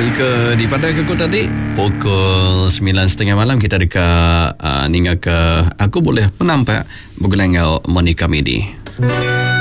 ke di Pandai Kekut tadi pukul 9.30 malam kita dekat ninga ke aku boleh menampak bergelangau Monica Midi.